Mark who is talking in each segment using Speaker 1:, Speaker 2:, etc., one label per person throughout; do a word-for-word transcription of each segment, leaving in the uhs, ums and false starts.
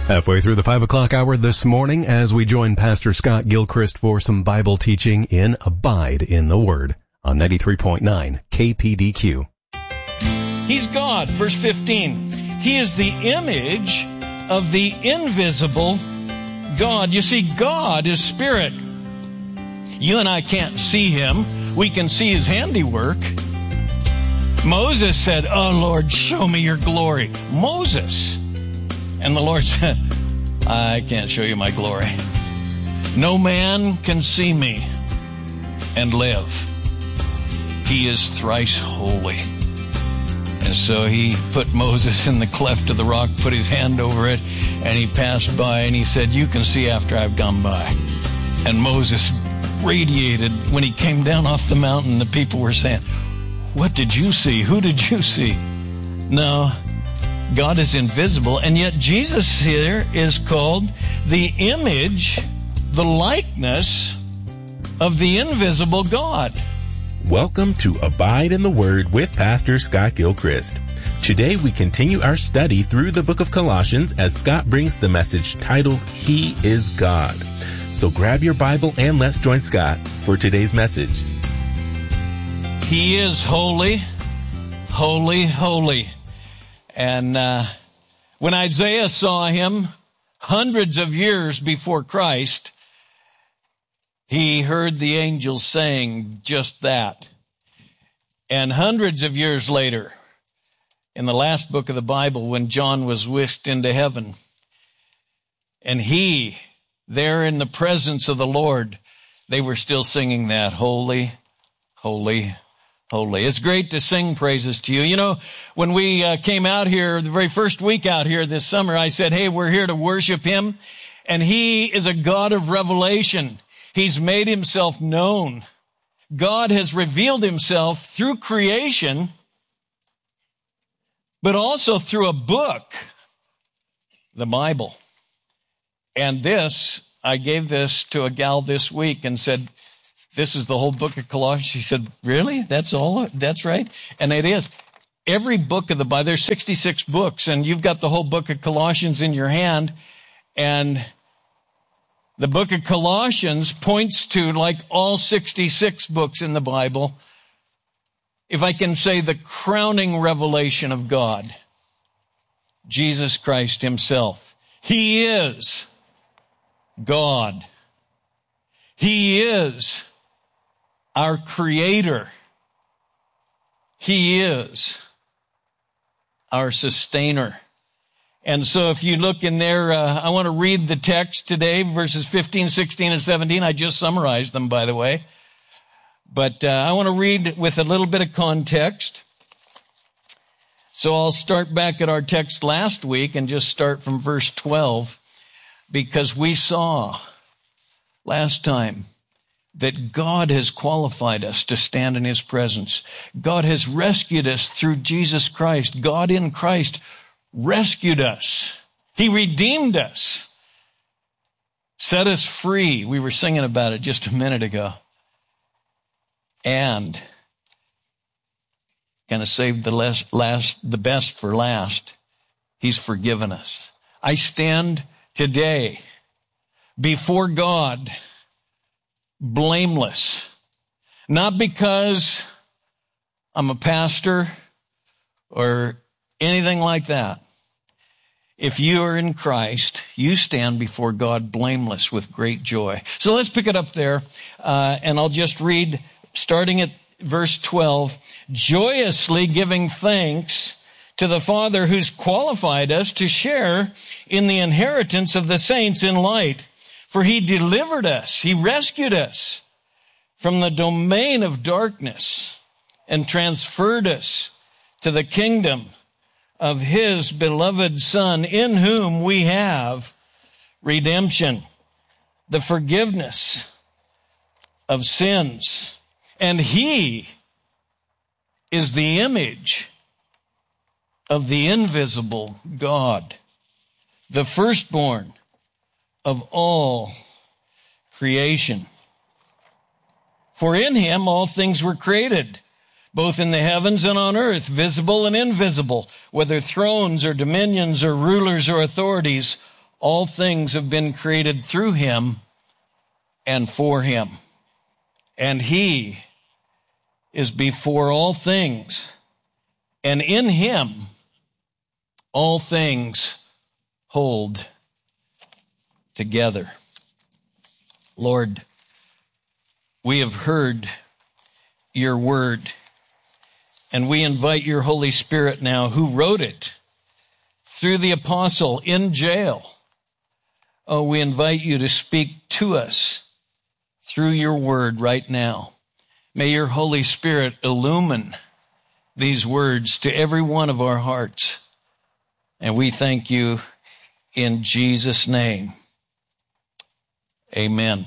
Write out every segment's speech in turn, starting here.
Speaker 1: Halfway through the five o'clock hour this morning as we join Pastor Scott Gilchrist for some Bible teaching in Abide in the Word on ninety-three point nine K P D Q.
Speaker 2: He's God, verse fifteen. He is the image of the invisible God. You see, God is spirit. You and I can't see him. We can see his handiwork. Moses said, "Oh, Lord, show me your glory." Moses. And the Lord said, "I can't show you my glory. No man can see me and live. He is thrice holy." And so he put Moses in the cleft of the rock, put his hand over it, and he passed by, and he said, "You can see after I've gone by." And Moses radiated when he came down off the mountain. The people were saying, "What did you see? Who did you see?" No, God is invisible, and yet Jesus here is called the image, the likeness of the invisible God.
Speaker 3: Welcome to Abide in the Word with Pastor Scott Gilchrist. Today we continue our study through the book of Colossians as Scott brings the message titled, He is God. So grab your Bible and let's join Scott for today's message.
Speaker 2: He is holy, holy, holy. And uh, when Isaiah saw him hundreds of years before Christ, he heard the angels saying just that. And hundreds of years later, in the last book of the Bible, when John was whisked into heaven, and he, there in the presence of the Lord, they were still singing that, holy, holy, holy. It's great to sing praises to you. You know, when we uh, came out here, the very first week out here this summer, I said, hey, we're here to worship him. And he is a God of revelation. He's made himself known. God has revealed himself through creation, but also through a book, the Bible. And this, I gave this to a gal this week and said, this is the whole book of Colossians. She said, really? That's all? That's right? And it is. Every book of the Bible, there's sixty-six books, and you've got the whole book of Colossians in your hand. And the book of Colossians points to, like all sixty-six books in the Bible, if I can say, the crowning revelation of God, Jesus Christ himself. He is God. He is our Creator. He is our Sustainer. And so if you look in there, uh, I want to read the text today, verses fifteen, sixteen, and seventeen. I just summarized them, by the way. But uh, I want to read with a little bit of context. So I'll start back at our text last week and just start from verse twelve, because we saw last time that God has qualified us to stand in his presence. God has rescued us through Jesus Christ. God in Christ rescued us. He redeemed us, set us free. We were singing about it just a minute ago. And kind of saved the last, last, the best for last. He's forgiven us. I stand today before God blameless, not because I'm a pastor or anything like that. If you are in Christ, you stand before God blameless with great joy. So let's pick it up there, uh, and I'll just read, starting at verse twelve, joyously giving thanks to the Father who's qualified us to share in the inheritance of the saints in light. For he delivered us, he rescued us from the domain of darkness and transferred us to the kingdom of his beloved Son, in whom we have redemption, the forgiveness of sins. And he is the image of the invisible God, the firstborn of all creation. For in him all things were created, both in the heavens and on earth, visible and invisible, whether thrones or dominions or rulers or authorities. all things have been created through him and for him. And he is before all things. And in him, all things hold together. Lord, we have heard your word, and we invite your Holy Spirit now, who wrote it through the apostle in jail. Oh, we invite you to speak to us through your word right now. May your Holy Spirit illumine these words to every one of our hearts. And we thank you in Jesus' name. Amen.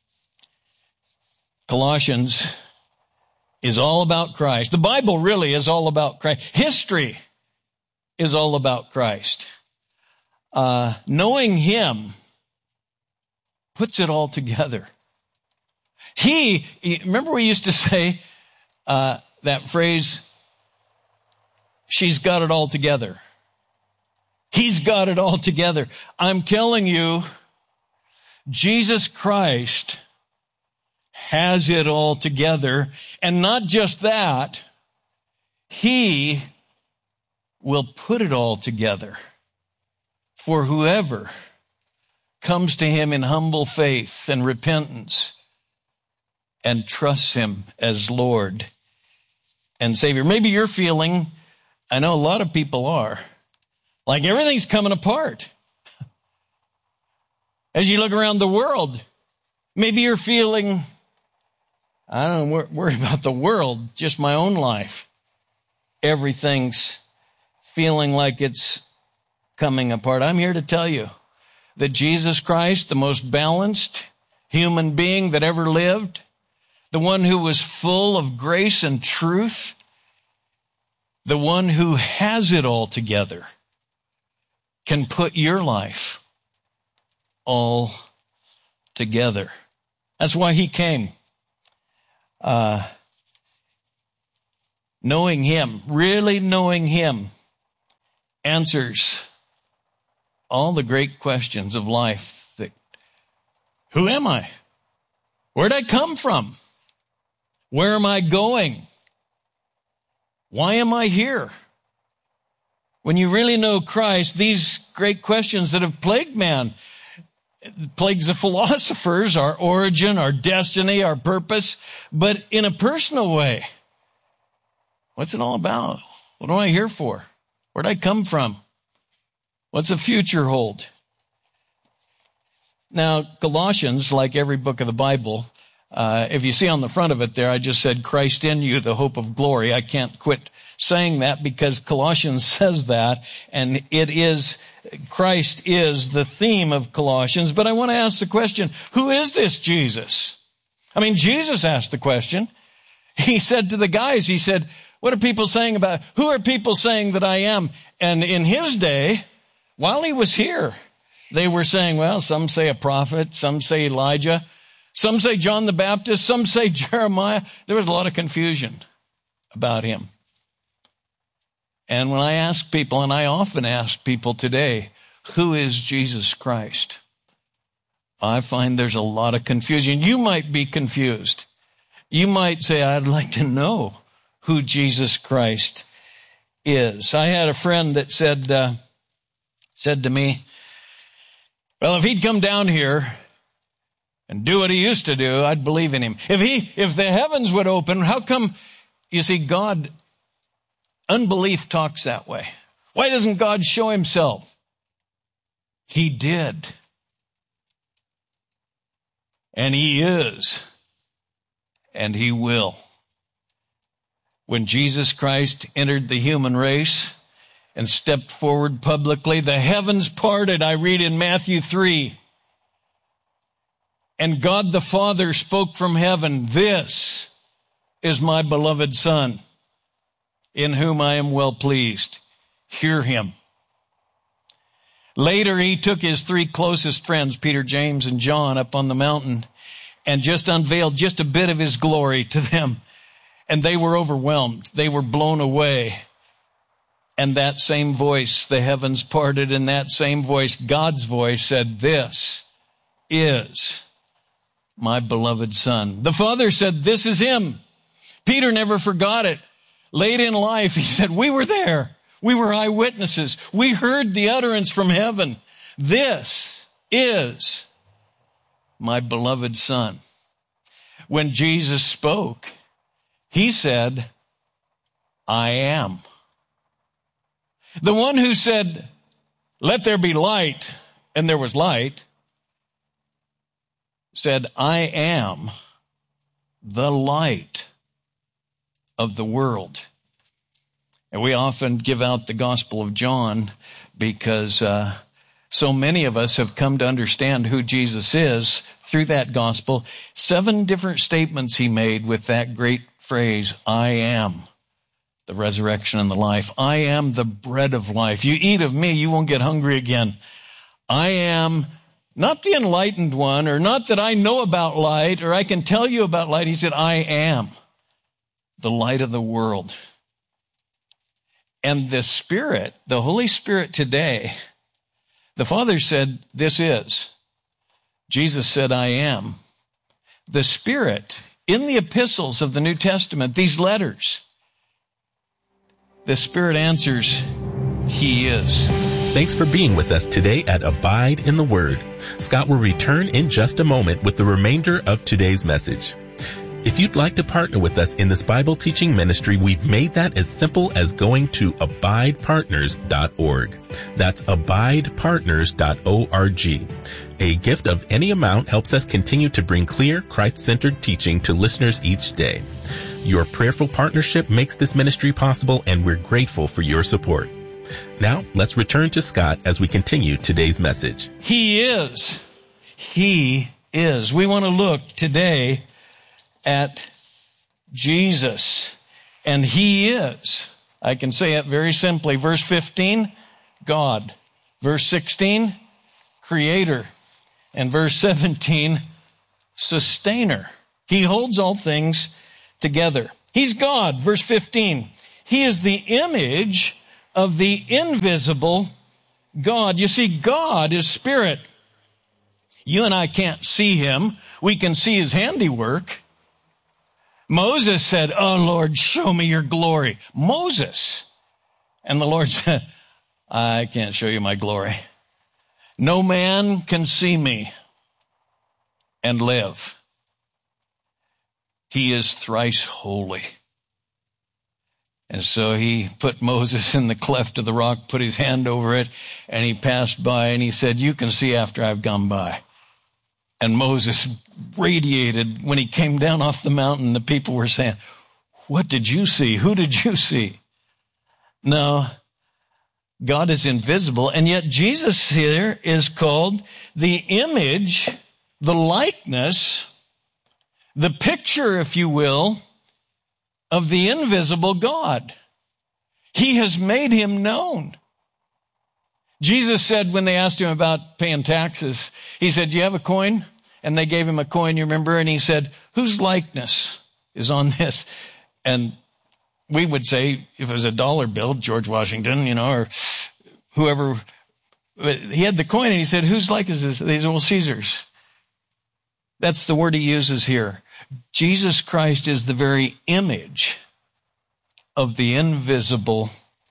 Speaker 2: Colossians is all about Christ. The Bible really is all about Christ. History is all about Christ. Uh, knowing him puts it all together. He, remember we used to say uh, that phrase, she's got it all together. He's got it all together. I'm telling you, Jesus Christ has it all together. And not just that, he will put it all together for whoever comes to him in humble faith and repentance and trusts him as Lord and Savior. Maybe you're feeling, I know a lot of people are, like everything's coming apart. As you look around the world, maybe you're feeling, I don't know, worry about the world, just my own life. Everything's feeling like it's coming apart. I'm here to tell you that Jesus Christ, the most balanced human being that ever lived, the one who was full of grace and truth, the one who has it all together, can put your life all together. That's why he came. Uh, knowing him, really knowing him, answers all the great questions of life. That, who am I? Where'd I come from? Where am I going? Why am I here? When you really know Christ, these great questions that have plagued man, plagues the philosophers, our origin, our destiny, our purpose, but in a personal way. What's it all about? What am I here for? Where'd I come from? What's the future hold? Now, Colossians, like every book of the Bible, uh, if you see on the front of it there, I just said, Christ in you, the hope of glory. I can't quit saying that because Colossians says that, and it is, Christ is the theme of Colossians. But I want to ask the question, who is this Jesus? I mean, Jesus asked the question. He said to the guys, he said, what are people saying about, who are people saying that I am? And in his day, while he was here, they were saying, well, some say a prophet, some say Elijah, some say John the Baptist, some say Jeremiah. There was a lot of confusion about him. And when I ask people, and I often ask people today, who is Jesus Christ? I find there's a lot of confusion. You might be confused. You might say, I'd like to know who Jesus Christ is. I had a friend that said, uh, said to me, well, if he'd come down here and do what he used to do, I'd believe in him. If he, if the heavens would open, how come, you see, God, unbelief talks that way. Why doesn't God show himself? He did. And he is. And he will. When Jesus Christ entered the human race and stepped forward publicly, the heavens parted, I read in Matthew three. And God the Father spoke from heaven, this is my beloved Son, in whom I am well pleased. Hear him. Later, he took his three closest friends, Peter, James, and John, up on the mountain and just unveiled just a bit of his glory to them. And they were overwhelmed. They were blown away. And that same voice, the heavens parted, and that same voice, God's voice, said, "This is my beloved Son." The Father said, "This is him." Peter never forgot it. Late in life, he said, "We were there. We were eyewitnesses. We heard the utterance from heaven. This is my beloved Son." When Jesus spoke, he said, "I am." The one who said, "Let there be light," and there was light, said, "I am the light of the world." And we often give out the Gospel of John because uh, so many of us have come to understand who Jesus is through that gospel. Seven different statements he made with that great phrase, "I am the resurrection and the life. I am the bread of life. You eat of me, you won't get hungry again. I am not the enlightened one, or not that I know about light, or I can tell you about light." He said, "I am the light of the world." And the Spirit, the Holy Spirit today, the Father said, "This is." Jesus said, "I am." The Spirit, in the epistles of the New Testament, these letters, the Spirit answers, "He is."
Speaker 3: Thanks for being with us today at Abide in the Word. Scott will return in just a moment with the remainder of today's message. If you'd like to partner with us in this Bible teaching ministry, we've made that as simple as going to abide partners dot org. That's abide partners dot org. A gift of any amount helps us continue to bring clear, Christ-centered teaching to listeners each day. Your prayerful partnership makes this ministry possible, and we're grateful for your support. Now, let's return to Scott as we continue today's message.
Speaker 2: He is. He is. We want to look today at Jesus, and he is. I can say it very simply. Verse fifteen, God. Verse sixteen, Creator. And verse seventeen, Sustainer. He holds all things together. He's God. Verse fifteen, he is the image of the invisible God. You see, God is spirit. You and I can't see him. We can see his handiwork. Moses said, "Oh, Lord, show me your glory." Moses. And the Lord said, "I can't show you my glory. No man can see me and live." He is thrice holy. And so he put Moses in the cleft of the rock, put his hand over it, and he passed by, and he said, "You can see after I've gone by." And Moses radiated when he came down off the mountain. The people were saying, "What did you see? Who did you see?" No, God is invisible, and yet Jesus here is called the image, the likeness, the picture, if you will, of the invisible God. He has made him known. Jesus said when they asked him about paying taxes, he said, "Do you have a coin?" And they gave him a coin, you remember? And he said, "Whose likeness is on this?" And we would say, if it was a dollar bill, George Washington, you know, or whoever. But he had the coin, and he said, "Whose likeness is this?" They said, "Well, Caesar's." That's the word he uses here. Jesus Christ is the very image of the invisible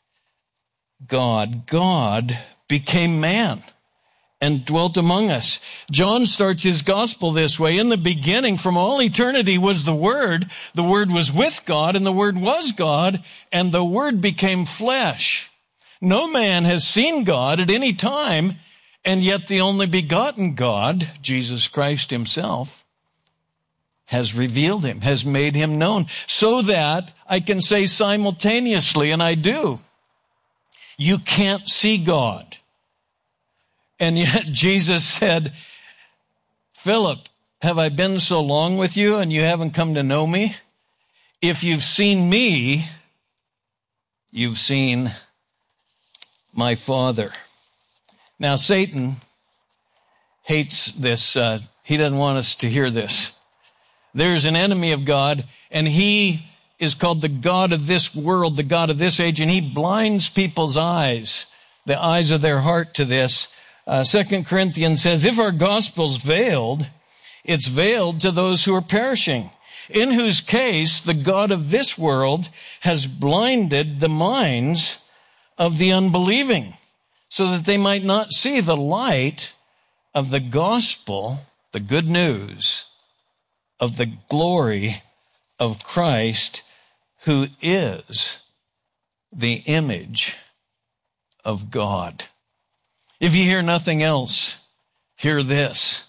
Speaker 2: God. God became man and dwelt among us. John starts his gospel this way. In the beginning, from all eternity, was the Word. The Word was with God, and the Word was God, and the Word became flesh. No man has seen God at any time, and yet the only begotten God, Jesus Christ himself, has revealed him, has made him known, so that I can say simultaneously, and I do, you can't see God. And yet Jesus said, "Philip, have I been so long with you and you haven't come to know me? If you've seen me, you've seen my Father." Now, Satan hates this. Uh, he doesn't want us to hear this. There's an enemy of God, and he is called the God of this world, the God of this age, and he blinds people's eyes, the eyes of their heart to this. Uh, Second Corinthians says, if our gospel's veiled, it's veiled to those who are perishing, in whose case the God of this world has blinded the minds of the unbelieving, so that they might not see the light of the gospel, the good news of the glory of Christ, who is the image of God. If you hear nothing else, hear this.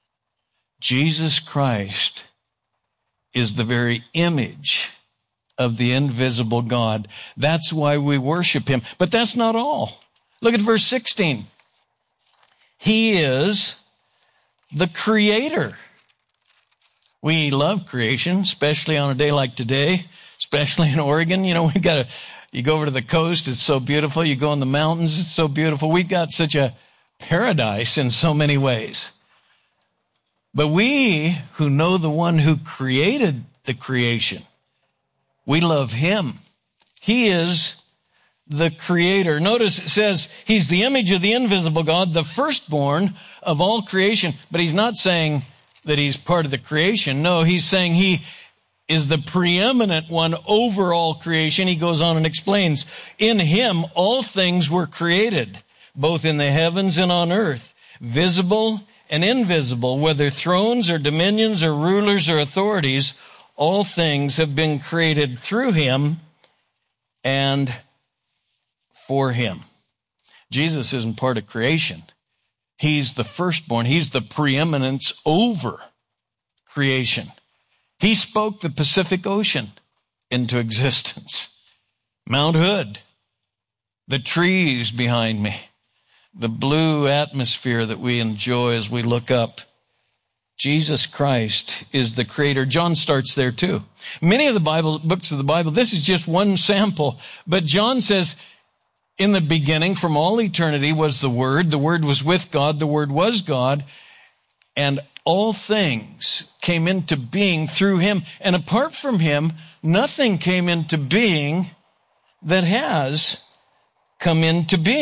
Speaker 2: Jesus Christ is the very image of the invisible God. That's why we worship him. But that's not all. Look at verse sixteen. He is the creator. We love creation, especially on a day like today, especially in Oregon. You know, we've got a, you go over to the coast, it's so beautiful. You go in the mountains, it's so beautiful. We've got such a paradise in so many ways. But we who know the one who created the creation, we love him. He is the creator. Notice it says he's the image of the invisible God, the firstborn of all creation. But he's not saying that he's part of the creation. No, he's saying he is the preeminent one over all creation. He goes on and explains, in him all things were created, both in the heavens and on earth, visible and invisible, whether thrones or dominions or rulers or authorities, all things have been created through him and for him. Jesus isn't part of creation. He's the firstborn. He's the preeminence over creation. He spoke the Pacific Ocean into existence. Mount Hood, the trees behind me, the blue atmosphere that we enjoy as we look up. Jesus Christ is the creator. John starts there too. Many of the Bible, books of the Bible, this is just one sample, but John says, in the beginning, from all eternity, was the Word. The Word was with God. The Word was God. And all things came into being through him. And apart from him, nothing came into being that has come into being.